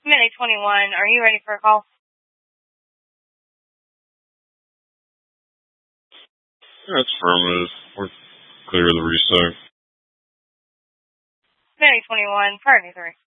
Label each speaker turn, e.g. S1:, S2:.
S1: Minute 21, are you ready for a call?
S2: That's affirmative. We're clear of the restock.
S1: Minute 21, priority 3.